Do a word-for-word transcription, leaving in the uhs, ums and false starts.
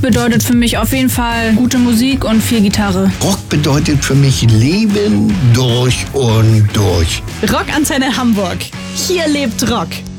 bedeutet für mich auf jeden Fall gute Musik und viel Gitarre. Rock bedeutet für mich Leben durch und durch. Rockantenne Hamburg. Hier lebt Rock.